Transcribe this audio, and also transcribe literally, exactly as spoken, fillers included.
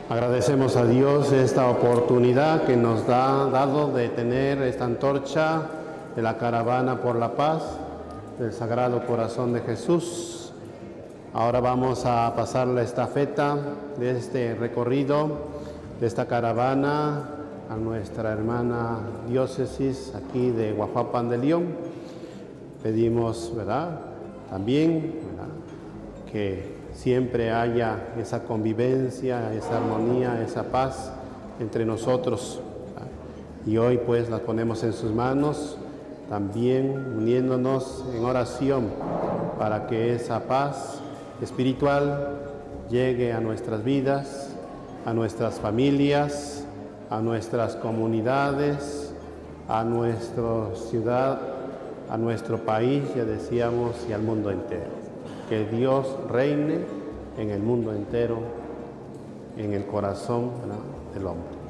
Agradecemos a Dios esta oportunidad que nos ha dado de tener esta antorcha de la Caravana por la Paz del Sagrado Corazón de Jesús. Ahora vamos a pasar la estafeta de este recorrido, de esta caravana, a nuestra hermana diócesis aquí de Huajuapan de León. Pedimos, ¿verdad?, también, ¿verdad?, que siempre haya esa convivencia, esa armonía, esa paz entre nosotros. Y hoy pues la ponemos en sus manos, también uniéndonos en oración para que esa paz espiritual llegue a nuestras vidas, a nuestras familias, a nuestras comunidades, a nuestra ciudad, a nuestro país, ya decíamos, y al mundo entero. Que Dios reine en el mundo entero, en el corazón, ¿no?, del hombre.